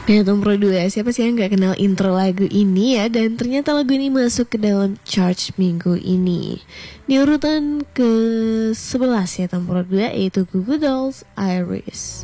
Ya Tempro 2, siapa sih yang gak kenal intro lagu ini ya. Dan ternyata lagu ini masuk ke dalam chart minggu ini di urutan ke 11 ya Tempro 2, yaitu Goo Goo Dolls Iris.